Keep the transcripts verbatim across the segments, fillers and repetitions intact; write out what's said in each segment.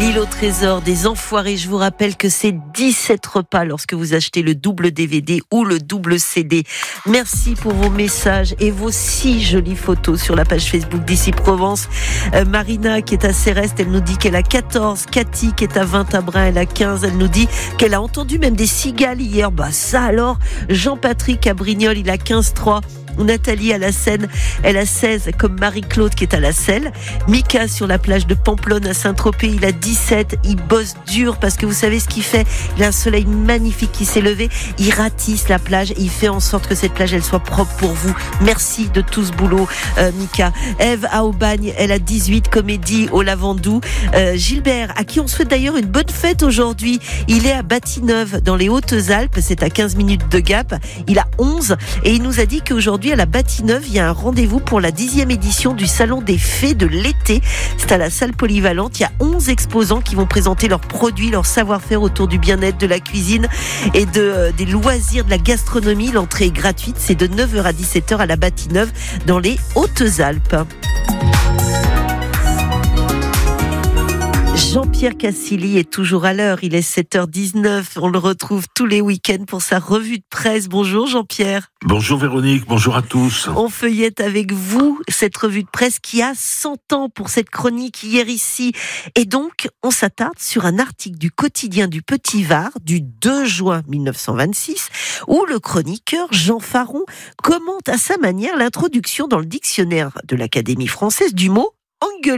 L'île au trésor des enfoirés. Je vous rappelle que c'est dix-sept repas lorsque vous achetez le double D V D ou le double C D. Merci pour vos messages et vos si jolies photos sur la page Facebook d'Ici Provence. Euh, Marina qui est à Céreste, elle nous dit qu'elle a quatorze. Cathy qui est à Vintabrin, elle a quinze. Elle nous dit qu'elle a entendu même des cigales hier. Bah ça alors. Jean-Patrick à Brignoles, il a quinze trois. Nathalie à la Seine, elle a seize comme Marie-Claude qui est à la Selle. Mika sur la plage de Pamplonne à Saint-Tropez, il a dix-sept. Il bosse dur parce que vous savez ce qu'il fait. Il a un soleil magnifique qui s'est levé. Il ratisse la plage et il fait en sorte que cette plage elle soit propre pour vous. Merci de tout ce boulot, euh, Mika. Ève à Aubagne, elle a dix-huit. Comédie au Lavandou. Euh, Gilbert, à qui on souhaite d'ailleurs une bonne fête aujourd'hui. Il est à Bâtie-Neuve dans les Hautes-Alpes. C'est à quinze minutes de Gap. Il a onze et il nous a dit qu'aujourd'hui à la Bâtie-Neuve, il y a un rendez-vous pour la dixième édition du Salon des Fées de l'été. C'est à la salle polyvalente. Il y a onze exposants qui vont présenter leurs produits, leur savoir-faire autour du bien-être, de la cuisine et de, euh, des loisirs, de la gastronomie. L'entrée est gratuite. C'est de neuf heures à dix-sept heures à la Bâtie-Neuve dans les Hautes-Alpes. Jean-Pierre Cassilly est toujours à l'heure. Il est sept heures dix-neuf. On le retrouve tous les week-ends pour sa revue de presse. Bonjour Jean-Pierre. Bonjour Véronique, bonjour à tous. On feuillette avec vous cette revue de presse qui a cent ans pour cette chronique hier ici. Et donc, on s'attarde sur un article du quotidien du Petit Var du deux juin mille neuf cent vingt-six où le chroniqueur Jean Faron commente à sa manière l'introduction dans le dictionnaire de l'Académie française du mot « engueuler ».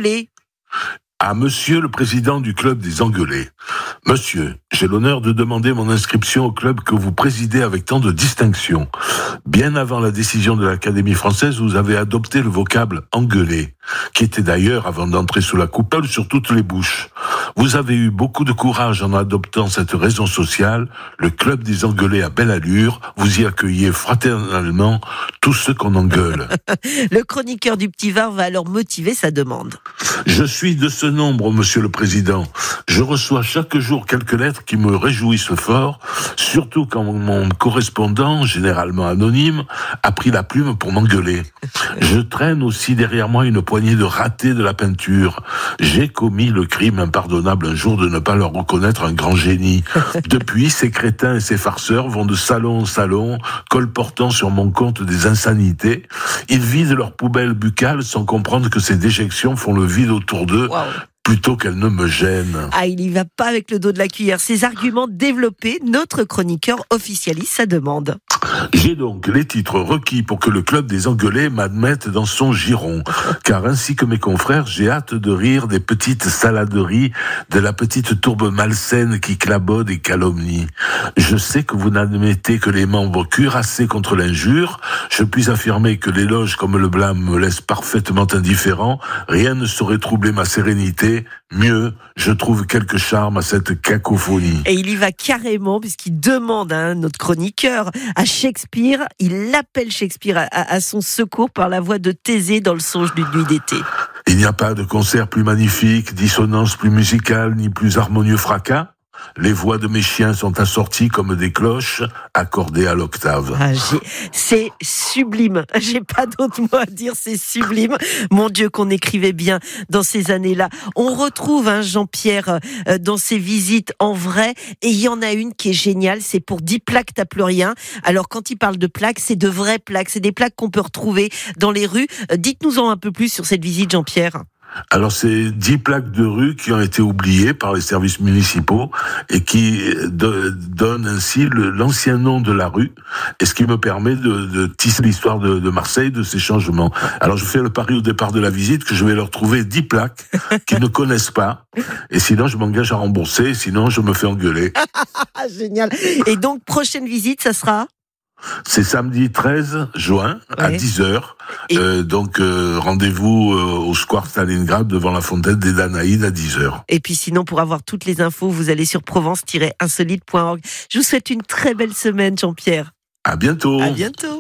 À monsieur le président du club des engueulés. Monsieur, j'ai l'honneur de demander mon inscription au club que vous présidez avec tant de distinction. Bien avant la décision de l'Académie française, vous avez adopté le vocable engueuler, qui était d'ailleurs, avant d'entrer sous la coupole, sur toutes les bouches. Vous avez eu beaucoup de courage en adoptant cette raison sociale. Le club des engueulés à belle allure, vous y accueillez fraternellement tous ceux qu'on engueule. Le chroniqueur du Petit Var va alors motiver sa demande. Je suis de ce nombre, monsieur le président. Je reçois chaque jour quelques lettres qui me réjouissent fort, surtout quand mon correspondant, généralement anonyme, a pris la plume pour m'engueuler. Je traîne aussi derrière moi une poignée de ratés de la peinture. J'ai commis le crime impardonnable un jour de ne pas leur reconnaître un grand génie. Depuis, ces crétins et ces farceurs vont de salon en salon, colportant sur mon compte des insanités. Ils vident leurs poubelles buccales sans comprendre que ces déjections font le vide autour d'eux. Wow. Plutôt qu'elle ne me gêne. Ah, il y va pas avec le dos de la cuillère. Ces arguments développés, notre chroniqueur officialise sa demande. J'ai donc les titres requis pour que le club des engueulés m'admette dans son giron. Car ainsi que mes confrères, j'ai hâte de rire des petites saladeries, de la petite tourbe malsaine qui clabaude et calomnie. Je sais que vous n'admettez que les membres cuirassés contre l'injure. Je puis affirmer que l'éloge comme le blâme me laisse parfaitement indifférent. Rien ne saurait troubler ma sérénité. Mieux, je trouve quelque charme à cette cacophonie. Et il y va carrément, puisqu'il demande à hein, notre chroniqueur, à Shakespeare, il appelle Shakespeare à, à, à son secours par la voix de Thésée dans le songe d'une nuit d'été. Il n'y a pas de concert plus magnifique, dissonance plus musicale, ni plus harmonieux fracas. Les voix de mes chiens sont assorties comme des cloches accordées à l'octave. Ah, j'ai... C'est sublime. J'ai pas d'autre mot à dire, c'est sublime. Mon Dieu, qu'on écrivait bien dans ces années-là. On retrouve hein, Jean-Pierre euh, dans ses visites en vrai. Et il y en a une qui est géniale, c'est pour dix plaques, t'as plus rien. Alors quand il parle de plaques, c'est de vraies plaques. C'est des plaques qu'on peut retrouver dans les rues. Euh, dites-nous-en un peu plus sur cette visite, Jean-Pierre. Alors, c'est dix plaques de rue qui ont été oubliées par les services municipaux et qui de, donnent ainsi le, l'ancien nom de la rue, et ce qui me permet de, de tisser l'histoire de, de Marseille, de ses changements. Alors, je fais le pari au départ de la visite que je vais leur trouver dix plaques qu'ils ne connaissent pas, et sinon, je m'engage à rembourser, sinon, je me fais engueuler. Génial. Et donc, prochaine visite, ça sera ? C'est samedi treize juin à ouais. dix heures. Et... Euh, donc euh, rendez-vous euh, au square Stalingrad devant la fontaine des Danaïdes à dix heures. Et puis sinon, pour avoir toutes les infos, vous allez sur provence tiret insolite point org. Je vous souhaite une très belle semaine, Jean-Pierre. À bientôt. À bientôt.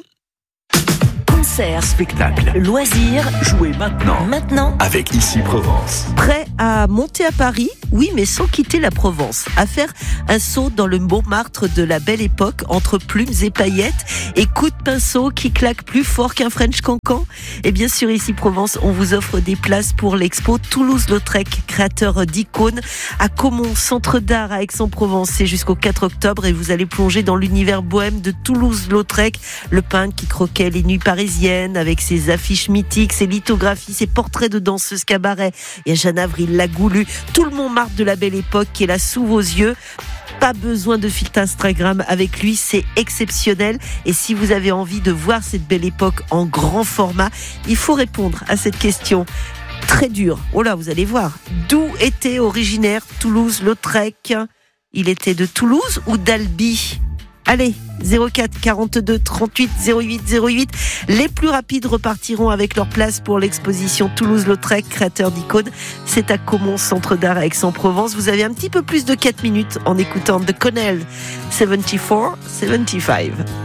Concerts, spectacles, loisirs, jouez maintenant. Maintenant. Avec Ici Provence. Prêt à monter à Paris oui, mais sans quitter la Provence. À faire un saut dans le Montmartre de la belle époque, entre plumes et paillettes, et coups de pinceau qui claquent plus fort qu'un French cancan. Et bien sûr, ici Provence, on vous offre des places pour l'expo Toulouse-Lautrec, créateur d'icônes, à Caumont, centre d'art à Aix-en-Provence. C'est jusqu'au quatre octobre et vous allez plonger dans l'univers bohème de Toulouse-Lautrec, le peintre qui croquait les nuits parisiennes avec ses affiches mythiques, ses lithographies, ses portraits de danseuses cabaret. Il y a Jeanne Avril, la Goulue, tout le Montmartre de la belle époque qui est là sous vos yeux. Pas besoin de filtre Instagram avec lui, c'est exceptionnel. Et si vous avez envie de voir cette belle époque en grand format, il faut répondre à cette question très dure. Oh là, vous allez voir. D'où était originaire Toulouse-Lautrec ? Il était de Toulouse ou d'Albi ? Allez, zéro quatre quarante-deux trente-huit zéro huit zéro huit. Les plus rapides repartiront avec leur place pour l'exposition Toulouse-Lautrec, créateur d'icônes. C'est à Caumont, centre d'art à Aix-en-Provence. Vous avez un petit peu plus de quatre minutes en écoutant The Connell soixante-quatre soixante-quinze.